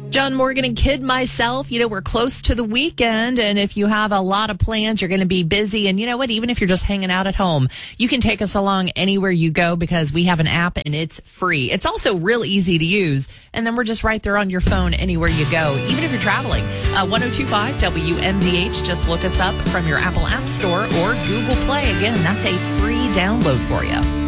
John Morgan and Kid myself, we're close to the weekend, and if you have a lot of plans, you're going to be busy. And you know what? Even if you're just hanging out at home, you can take us along anywhere you go because we have an app and it's free. It's also real easy to use, and then we're just right there on your phone anywhere you go, even if you're traveling. 1025 WMDH, just look us up from your Apple App Store or Google Play. Again, that's a free download for you.